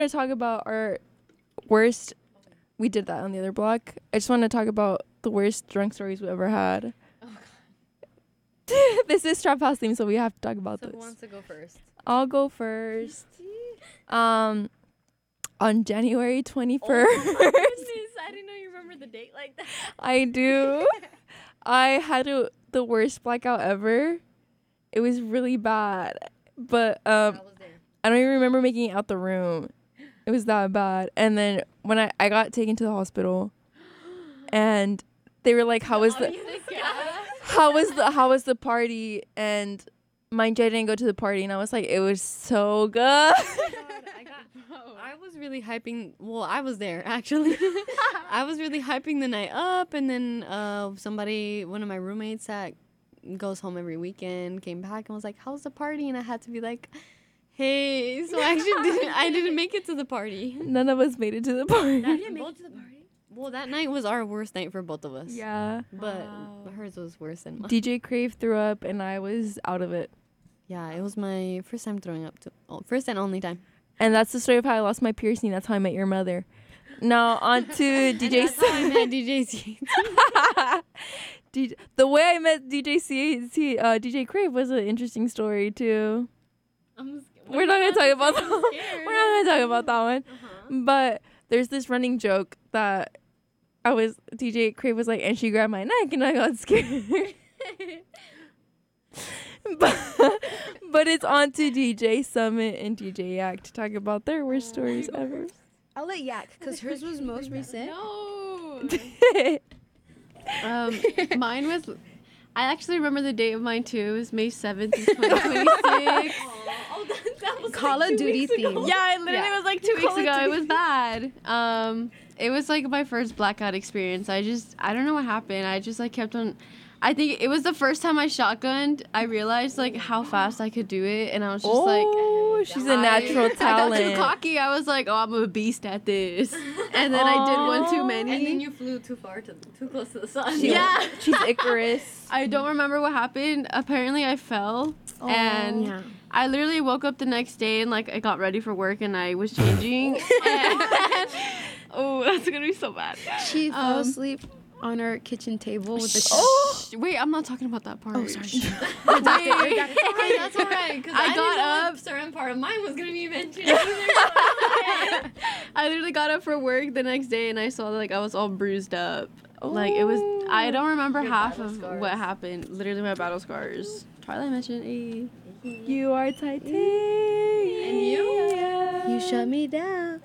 to talk about our worst. We did that on the other block. I just want to talk about the worst drunk stories we ever had. This is Trap House theme, so we have to talk about this. Who wants to go first? I'll go first. On January 21st. I didn't know you remember the date like that. I do. I had the worst blackout ever. It was really bad. But I was there. I don't even remember making it out the room. It was that bad. And then when I got taken to the hospital, and they were like, how was the party? And mind you, I didn't go to the party, and I was like, it was so good. I was really hyping. Well, I was there actually. I was really hyping the night up, and then one of my roommates that goes home every weekend, came back and was like, "How's the party?" And I had to be like, "Hey." So I didn't make it to the party. None of us made it to the party. You didn't make it to the party? Well, that night was our worst night for both of us. Yeah. But hers was worse than mine. DJ Crave threw up, and I was out of it. Yeah, it was my first time throwing up. First and only time. And that's the story of how I lost my piercing. That's how I met your mother. Now on to DJ. That's how I met DJ CAT. The way I met DJ Crave was an interesting story too. We're not gonna talk about that. We're not gonna talk about that one. But there's this running joke that DJ Crave was like, and she grabbed my neck, and I got scared. But it's on to DJ Summit and DJ Yak to talk about their worst stories ever. I'll let Yak, because hers was most recent. No. Mine was. I actually remember the date of mine too. It was May 7th, 2026. That was Call of Duty theme. Yeah, it literally was like 2 weeks ago. It was bad. It was like my first blackout experience. I don't know what happened. I just like kept on. I think it was the first time I shotgunned. I realized like how fast I could do it, and I was just Oh, she's a natural I got talent. too cocky. I was like, oh, I'm a beast at this. And then I did one too many. And then you flew too close to the sun. Yeah. She's Icarus. I don't remember what happened. Apparently I fell. And Yeah. I literally woke up the next day and like I got ready for work and I was changing. Oh, that's gonna be so bad. She fell asleep on our kitchen table with the Wait, I'm not talking about that part. Oh, sorry. That's alright. Because I got up. A certain part of mine was gonna be mentioned. I literally got up for work the next day and I saw like I was all bruised up. Like it was. I don't remember half of what happened. Literally my battle scars. Twilight mentioned a. You are Titan. And you? You shut me down.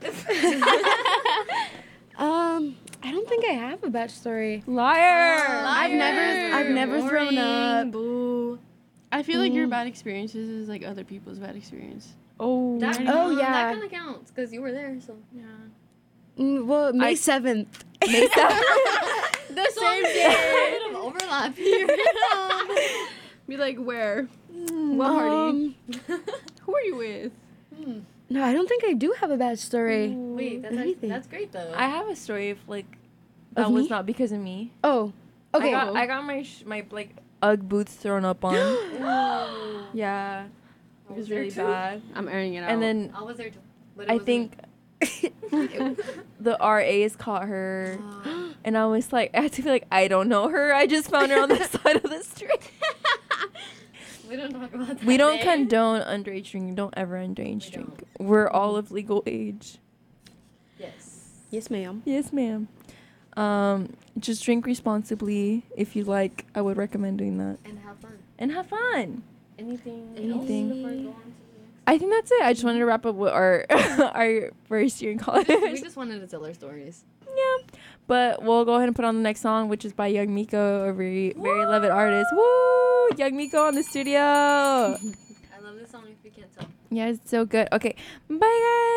I don't think I have a batch story. Liar. I've never thrown up. Boo. I feel like your bad experiences is like other people's bad experience. Oh. That kind of counts because you were there. So yeah. Well, May 7th. The same day. A bit of overlap here. Be like, where? What party? Who are you with? No, I don't think I do have a batch story. Wait, that's great though. I have a story of like that Of was me? not because of me. Oh, okay. I got my like UGG boots thrown up on. Yeah, it was really bad. I'm airing it out. And then I was there too. But it I wasn't think the RAs caught her, and I was like, I had to be like, I don't know her. I just found her on the side of the street. we don't talk about that. We don't condone underage drinking. Don't ever underage drink. We're all of legal age. Yes. Yes, ma'am. Yes, ma'am. Just drink responsibly if you like. I would recommend doing that. And have fun. And have fun. Anything. Anything. Else before we go on to the next? I think that's it. I just wanted to wrap up with our our first year in college. We just wanted to tell our stories. Yeah. But we'll go ahead and put on the next song, which is by Young Miko, a very loved artist. Woo! Young Miko on the studio. I love this song if you can't tell. Yeah, it's so good. Okay. Bye, guys.